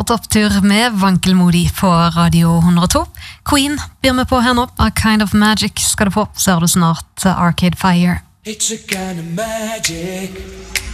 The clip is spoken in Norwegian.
på topptur med vankelmodig på Radio 102. Queen blir med på her nå. A Kind of Magic skal du få, så er du snart Arcade Fire. It's a kind of magic.